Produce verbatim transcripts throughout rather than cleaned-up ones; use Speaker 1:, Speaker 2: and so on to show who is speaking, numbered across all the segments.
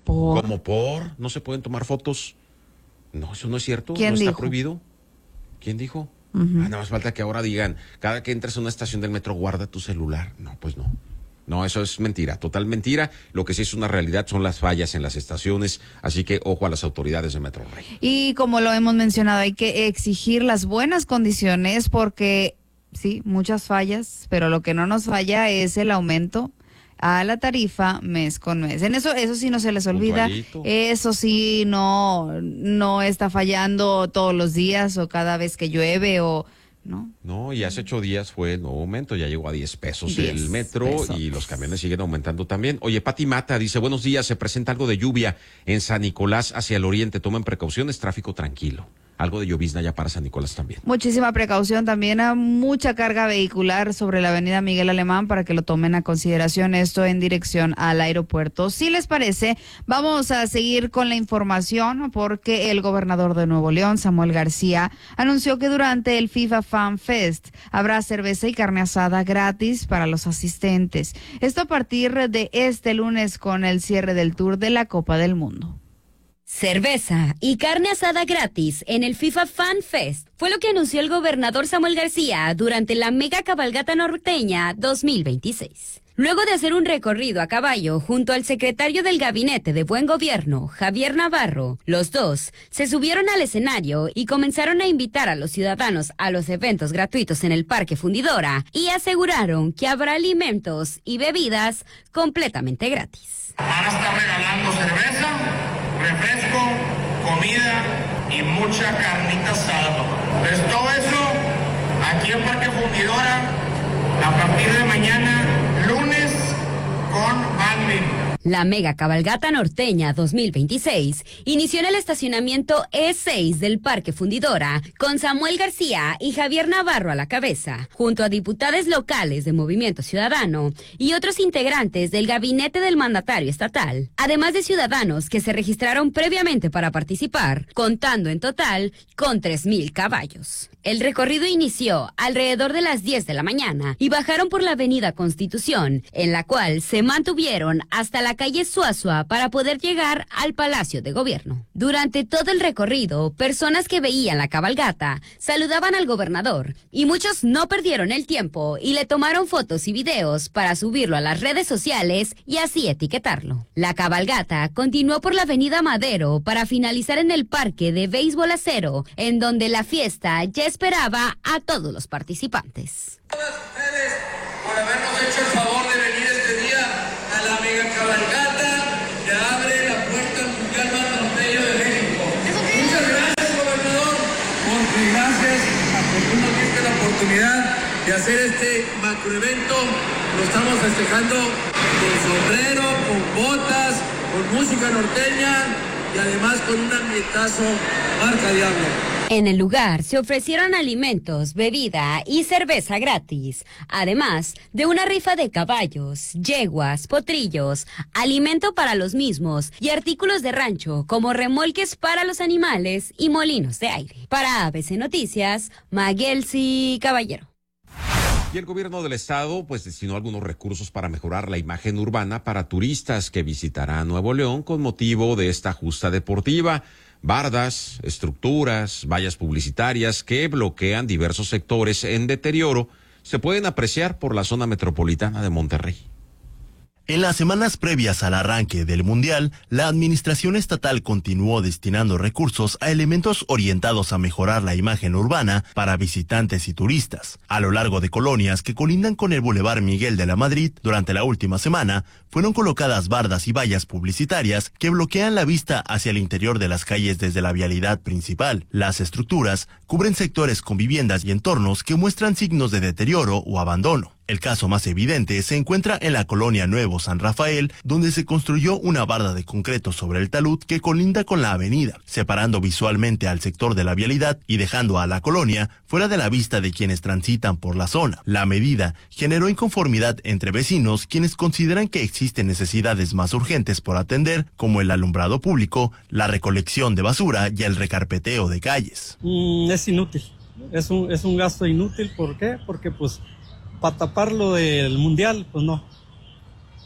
Speaker 1: ¿Por?
Speaker 2: ¿Cómo por? ¿No se pueden tomar fotos? No, eso no es cierto.
Speaker 1: ¿Quién
Speaker 2: no
Speaker 1: dijo?
Speaker 2: Está prohibido. ¿Quién dijo?
Speaker 1: Uh-huh.
Speaker 2: Ah, nada más falta que ahora digan, cada que entres a una estación del metro, guarda tu celular. No, pues no. No, eso es mentira, total mentira. Lo que sí es una realidad son las fallas en las estaciones, así que ojo a las autoridades de Metro Rey.
Speaker 1: Y como lo hemos mencionado, hay que exigir las buenas condiciones porque sí, muchas fallas, pero lo que no nos falla es el aumento a la tarifa mes con mes. En eso, eso sí no se les olvida.
Speaker 2: Puntualito.
Speaker 1: Eso sí no, no está fallando todos los días o cada vez que llueve o no.
Speaker 2: No, y hace ocho días fue el nuevo aumento, ya llegó a diez pesos
Speaker 1: diez
Speaker 2: el metro
Speaker 1: pesos.
Speaker 2: Y los camiones siguen aumentando también. Oye, Pati Mata dice, buenos días, se presenta algo de lluvia en San Nicolás hacia el oriente, tomen precauciones, tráfico tranquilo. Algo de llovizna ya para San Nicolás también.
Speaker 1: Muchísima precaución también, a mucha carga vehicular sobre la avenida Miguel Alemán para que lo tomen a consideración, esto en dirección al aeropuerto. Si les parece, vamos a seguir con la información porque el gobernador de Nuevo León, Samuel García, anunció que durante el FIFA Fan Fest habrá cerveza y carne asada gratis para los asistentes. Esto a partir de este lunes con el cierre del tour de la Copa del Mundo.
Speaker 3: Cerveza y carne asada gratis en el FIFA Fan Fest fue lo que anunció el gobernador Samuel García durante la mega cabalgata norteña dos mil veintiséis. Luego de hacer un recorrido a caballo junto al secretario del Gabinete de Buen Gobierno, Javier Navarro, los dos se subieron al escenario y comenzaron a invitar a los ciudadanos a los eventos gratuitos en el Parque Fundidora y aseguraron que habrá alimentos y bebidas completamente gratis.
Speaker 4: Van a estar regalando cerveza, refresco, comida y mucha carnita asada. Pues todo eso aquí en Parque Fundidora a partir de mañana, lunes, con Banding.
Speaker 3: La mega cabalgata norteña dos mil veintiséis inició en el estacionamiento E seis del Parque Fundidora con Samuel García y Javier Navarro a la cabeza, junto a diputados locales de Movimiento Ciudadano y otros integrantes del gabinete del mandatario estatal, además de ciudadanos que se registraron previamente para participar, contando en total con tres mil caballos. El recorrido inició alrededor de las diez de la mañana y bajaron por la avenida Constitución, en la cual se mantuvieron hasta la calle Suazua para poder llegar al Palacio de Gobierno. Durante todo el recorrido, personas que veían la cabalgata saludaban al gobernador y muchos no perdieron el tiempo y le tomaron fotos y videos para subirlo a las redes sociales y así etiquetarlo. La cabalgata continuó por la avenida Madero para finalizar en el Parque de Béisbol Acero, en donde la fiesta ya esperaba a todos los participantes.
Speaker 4: Todas ustedes por habernos hecho el favor de venir este día a la mega cabalgata que abre la puerta al Mundial más norteño de México. Muchas gracias, gobernador, porque gracias a que tú nos diste la oportunidad de hacer este macroevento. Lo estamos festejando con sombrero, con botas, con música norteña y además con un ambientazo marca Diablo.
Speaker 3: En el lugar se ofrecieron alimentos, bebida y cerveza gratis, además de una rifa de caballos, yeguas, potrillos, alimento para los mismos y artículos de rancho como remolques para los animales y molinos de aire. Para A B C Noticias, Maguelsi Caballero.
Speaker 2: Y el gobierno del estado pues destinó algunos recursos para mejorar la imagen urbana para turistas que visitarán Nuevo León con motivo de esta justa deportiva. Bardas, estructuras, vallas publicitarias que bloquean diversos sectores en deterioro se pueden apreciar por la zona metropolitana de Monterrey.
Speaker 5: En las semanas previas al arranque del Mundial, la administración estatal continuó destinando recursos a elementos orientados a mejorar la imagen urbana para visitantes y turistas. A lo largo de colonias que colindan con el Boulevard Miguel de la Madrid, durante la última semana, fueron colocadas bardas y vallas publicitarias que bloquean la vista hacia el interior de las calles desde la vialidad principal. Las estructuras cubren sectores con viviendas y entornos que muestran signos de deterioro o abandono. El caso más evidente se encuentra en la colonia Nuevo San Rafael, donde se construyó una barda de concreto sobre el talud que colinda con la avenida, separando visualmente al sector de la vialidad y dejando a la colonia fuera de la vista de quienes transitan por la zona. La medida generó inconformidad entre vecinos, quienes consideran que existen necesidades más urgentes por atender, como el alumbrado público, la recolección de basura y el recarpeteo de calles.
Speaker 6: Mm, es inútil, es un, es un gasto inútil. ¿Por qué? Porque pues para tapar lo del mundial, pues no.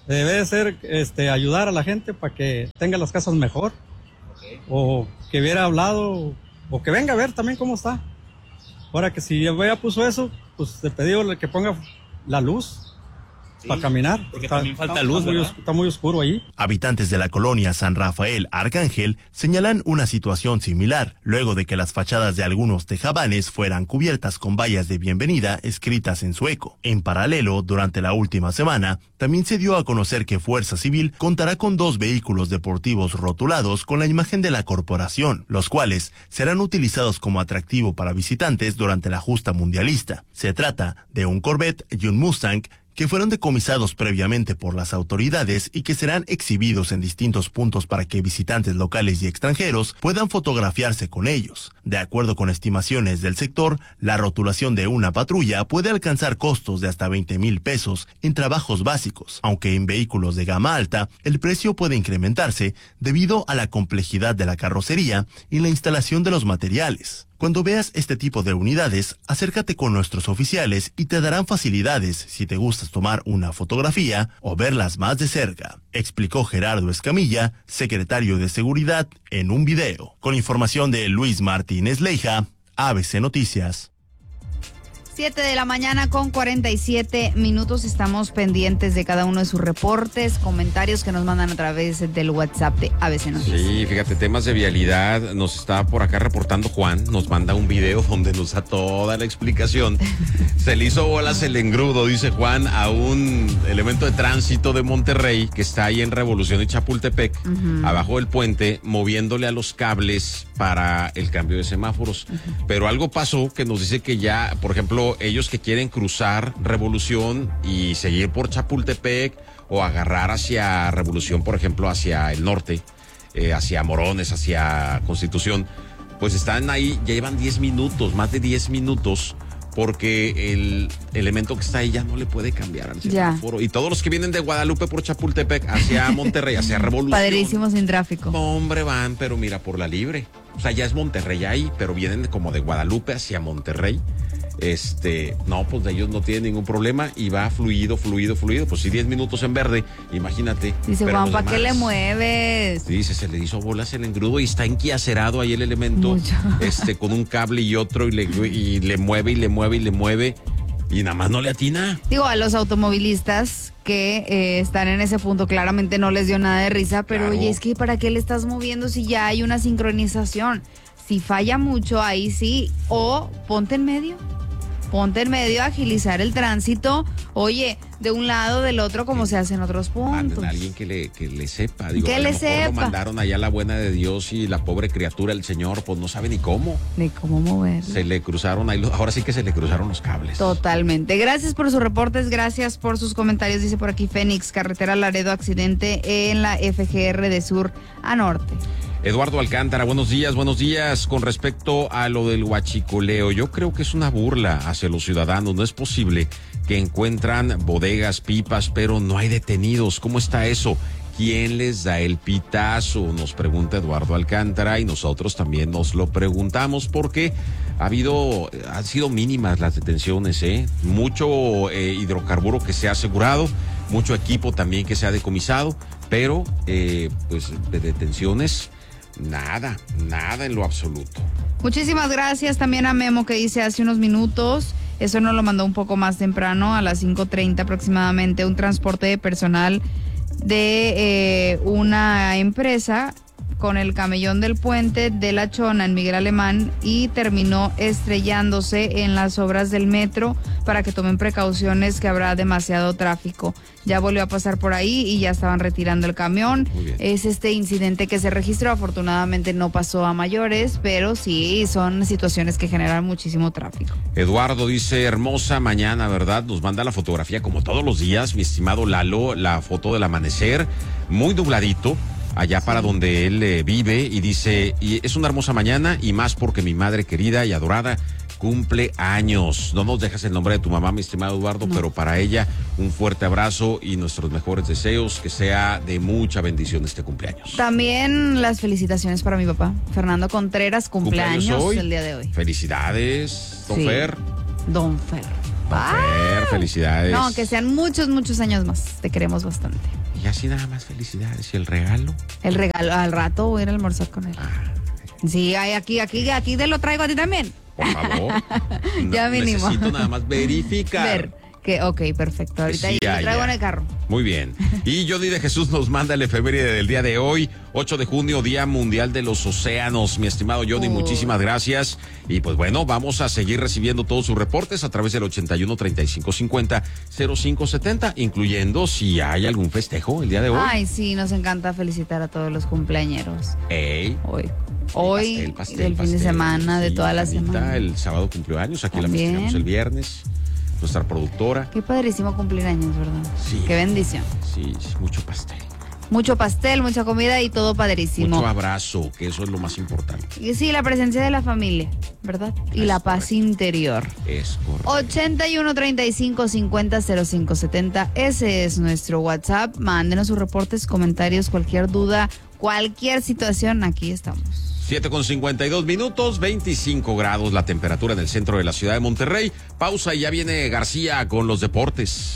Speaker 6: Debe de ser este, ayudar a la gente para que tenga las casas mejor. Okay. O que hubiera hablado, o que venga a ver también cómo está. Ahora que si ya puso eso, pues te pedí que ponga la luz. Sí, para caminar,
Speaker 7: porque
Speaker 6: está,
Speaker 7: también falta
Speaker 6: está,
Speaker 7: luz,
Speaker 6: está muy, está muy oscuro ahí.
Speaker 5: Habitantes de la colonia San Rafael Arcángel señalan una situación similar, luego de que las fachadas de algunos tejabanes fueran cubiertas con vallas de bienvenida escritas en sueco. En paralelo, durante la última semana, también se dio a conocer que Fuerza Civil contará con dos vehículos deportivos rotulados con la imagen de la corporación, los cuales serán utilizados como atractivo para visitantes durante la justa mundialista. Se trata de un Corvette y un Mustang, que fueron decomisados previamente por las autoridades y que serán exhibidos en distintos puntos para que visitantes locales y extranjeros puedan fotografiarse con ellos. De acuerdo con estimaciones del sector, la rotulación de una patrulla puede alcanzar costos de hasta veinte mil pesos en trabajos básicos, aunque en vehículos de gama alta el precio puede incrementarse debido a la complejidad de la carrocería y la instalación de los materiales. Cuando veas este tipo de unidades, acércate con nuestros oficiales y te darán facilidades si te gusta tomar una fotografía o verlas más de cerca, explicó Gerardo Escamilla, secretario de Seguridad, en un video. Con información de Luis Martínez Leija, A B C Noticias.
Speaker 1: siete de la mañana con cuarenta y siete minutos. Estamos pendientes de cada uno de sus reportes, comentarios que nos mandan a través del WhatsApp de A B C Noticias.
Speaker 2: Sí, fíjate, temas de vialidad. Nos está por acá reportando Juan. Nos manda un video donde nos da toda la explicación. Se le hizo bolas el engrudo, dice Juan, a un elemento de tránsito de Monterrey que está ahí en Revolución y Chapultepec, uh-huh. abajo del puente, moviéndole a los cables para el cambio de semáforos. Uh-huh. Pero algo pasó que nos dice que ya, por ejemplo, ellos que quieren cruzar Revolución y seguir por Chapultepec o agarrar hacia Revolución, por ejemplo, hacia el norte, eh, hacia Morones, hacia Constitución, pues están ahí, ya llevan diez minutos, más de diez minutos, porque el elemento que está ahí ya no le puede cambiar al semáforo. Y todos los que vienen de Guadalupe por Chapultepec hacia Monterrey, hacia Revolución.
Speaker 1: Padrísimo sin tráfico.
Speaker 2: No, hombre, van, pero mira, por la libre. O sea, ya es Monterrey ahí, pero vienen como de Guadalupe hacia Monterrey. Este, no, pues de ellos no tienen ningún problema y va fluido, fluido, fluido. Pues sí, diez minutos en verde, imagínate.
Speaker 1: Dice Juan, ¿para qué le mueves?
Speaker 2: Dice, se le hizo bolas el engrudo y está enquiacerado ahí el elemento. Mucho. Este, con un cable y otro, y le, y le mueve y le mueve y le mueve. Y nada más no le atina.
Speaker 1: Digo, a los automovilistas que eh, están en ese punto claramente no les dio nada de risa, pero claro. Oye, es que ¿para qué le estás moviendo si ya hay una sincronización? Si falla mucho, ahí sí, o ponte en medio. Ponte en medio a agilizar el tránsito, oye, de un lado, del otro, como se hace en otros puntos.
Speaker 2: Manden a alguien que le, que le sepa. Digo,
Speaker 1: que
Speaker 2: a
Speaker 1: le
Speaker 2: lo
Speaker 1: sepa.
Speaker 2: Lo mandaron allá la buena de Dios y la pobre criatura, el señor, pues no sabe ni cómo.
Speaker 1: Ni cómo mover.
Speaker 2: Se le cruzaron ahí, ahora sí que se le cruzaron los cables.
Speaker 1: Totalmente. Gracias por sus reportes, gracias por sus comentarios. Dice por aquí Fénix, carretera Laredo, accidente en la F G R de sur a norte.
Speaker 2: Eduardo Alcántara, buenos días, buenos días. Con respecto a lo del huachicoleo, yo creo que es una burla hacia los ciudadanos. No es posible que encuentran bodegas, pipas, pero no hay detenidos. ¿Cómo está eso? ¿Quién les da el pitazo? Nos pregunta Eduardo Alcántara y nosotros también nos lo preguntamos porque ha habido, han sido mínimas las detenciones, ¿eh? Mucho eh, hidrocarburo que se ha asegurado, mucho equipo también que se ha decomisado, pero eh, pues de detenciones nada, nada en lo absoluto.
Speaker 1: Muchísimas gracias también a Memo que dice hace unos minutos, eso nos lo mandó un poco más temprano, a las cinco treinta aproximadamente, un transporte de personal de eh, una empresa con el camellón del puente de La Chona en Miguel Alemán y terminó estrellándose en las obras del metro para que tomen precauciones que habrá demasiado tráfico. Ya volvió a pasar por ahí y ya estaban retirando el camión. Es este incidente que se registró, afortunadamente no pasó a mayores, pero sí son situaciones que generan muchísimo tráfico.
Speaker 2: Eduardo dice, hermosa mañana, ¿verdad? Nos manda la fotografía como todos los días, mi estimado Lalo, la foto del amanecer, muy nubladito. Allá para donde él eh, vive y dice, y es una hermosa mañana y más porque mi madre querida y adorada cumple años. No nos dejas el nombre de tu mamá, mi estimado Eduardo, no. Pero para ella un fuerte abrazo y nuestros mejores deseos, que sea de mucha bendición este cumpleaños.
Speaker 1: También las felicitaciones para mi papá, Fernando Contreras, cumpleaños, cumpleaños hoy, el día de hoy.
Speaker 2: Felicidades, don
Speaker 1: sí.
Speaker 2: Fer.
Speaker 1: Don Fer.
Speaker 2: Fer, felicidades.
Speaker 1: No, que sean muchos, muchos años más. Te queremos bastante.
Speaker 2: Y así nada más felicidades. ¿Y el regalo?
Speaker 1: El regalo, al rato voy a ir a almorzar con él.
Speaker 2: Ah,
Speaker 1: Sí, hay aquí, aquí, aquí te lo traigo a ti también.
Speaker 2: por favor.
Speaker 1: Ya
Speaker 2: No,
Speaker 1: mínimo.
Speaker 2: Necesito nada más verificar.
Speaker 1: Ver. Que, ok, perfecto. Ahorita
Speaker 2: Sí,
Speaker 1: yo lo
Speaker 2: ya,
Speaker 1: traigo
Speaker 2: ya.
Speaker 1: en el carro.
Speaker 2: Muy bien. Y Jody de Jesús nos manda el efeméride del día de hoy, ocho de junio, Día Mundial de los Océanos. Mi estimado Jody,
Speaker 1: Oh.
Speaker 2: muchísimas gracias. Y pues bueno, vamos a seguir recibiendo todos sus reportes a través del ochenta y uno, treinta y cinco cincuenta, cero cinco setenta, incluyendo si hay algún festejo el día de hoy.
Speaker 1: Ay, sí, nos encanta felicitar a todos los cumpleañeros.
Speaker 2: Ey.
Speaker 1: Hoy. Hoy,
Speaker 2: Pastel, pastel,
Speaker 1: del fin de
Speaker 2: pastel.
Speaker 1: semana, de
Speaker 2: Sí,
Speaker 1: toda la
Speaker 2: Juanita,
Speaker 1: semana.
Speaker 2: El sábado cumplió años, aquí
Speaker 1: También.
Speaker 2: la festejamos el viernes. Nuestra productora.
Speaker 1: Qué padrísimo cumplir años, ¿verdad?
Speaker 2: Sí.
Speaker 1: Qué bendición.
Speaker 2: Sí, sí, mucho pastel.
Speaker 1: Mucho pastel, mucha comida y todo padrísimo.
Speaker 2: Mucho abrazo, que eso es lo más importante.
Speaker 1: Y sí, la presencia de la familia, ¿verdad? Y
Speaker 2: Es
Speaker 1: la paz
Speaker 2: correcto.
Speaker 1: interior.
Speaker 2: Es correcto.
Speaker 1: ochenta y uno, treinta y cinco, cincuenta, cero cinco setenta. Ese es nuestro WhatsApp. Mándenos sus reportes, comentarios, cualquier duda, cualquier situación. Aquí estamos.
Speaker 2: siete con cincuenta y dos minutos, veinticinco grados la temperatura en el centro de la ciudad de Monterrey. Pausa y ya viene García con los deportes.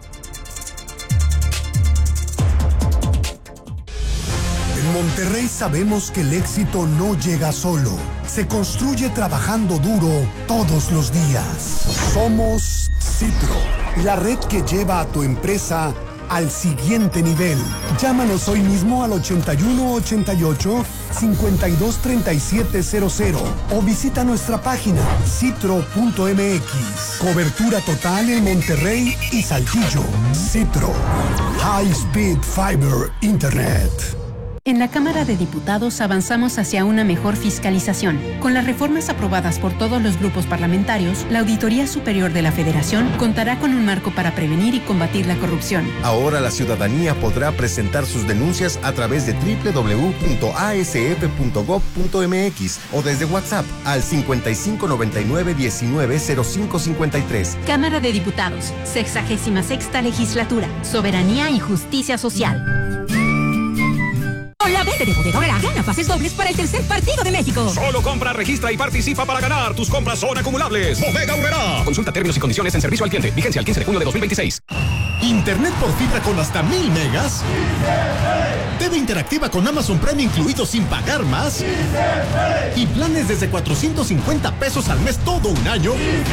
Speaker 7: En Monterrey sabemos que el éxito no llega solo, se construye trabajando duro todos los días. Somos Citro, la red que lleva a tu empresa al siguiente nivel. Llámanos hoy mismo al ochenta y uno, ochenta y ocho, cincuenta y dos, treinta y siete cero cero o visita nuestra página citro punto m x. Cobertura total en Monterrey y Saltillo. Citro. High Speed Fiber Internet.
Speaker 8: En la Cámara de Diputados avanzamos hacia una mejor fiscalización. Con las reformas aprobadas por todos los grupos parlamentarios, la Auditoría Superior de la Federación contará con un marco para prevenir y combatir la corrupción.
Speaker 9: Ahora la ciudadanía podrá presentar sus denuncias a través de doble u doble u doble u punto a s f punto gob punto m x o desde WhatsApp al cincuenta y cinco noventa y nueve diecinueve cero cinco cincuenta y tres.
Speaker 8: Cámara de Diputados, sexagésima sexta legislatura, soberanía y justicia social.
Speaker 10: Con la venta de Bodega Aurrerá, gana pases dobles para el tercer partido de México.
Speaker 11: Solo compra, registra y participa para ganar. Tus compras son acumulables. Bodega Aurrerá. Consulta términos y condiciones en servicio al cliente. Vigencia el quince de junio de dos mil veintiséis.
Speaker 12: ¿Internet por fibra con hasta mil megas? T V interactiva con Amazon Prime incluido sin pagar más. Y planes desde cuatrocientos cincuenta pesos al mes todo un año.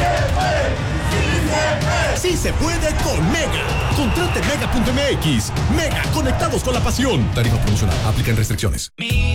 Speaker 12: Sí se puede con Mega. Contrate mega punto m x. Mega, conectados con la pasión.
Speaker 11: Tarifa promocional. Aplican restricciones.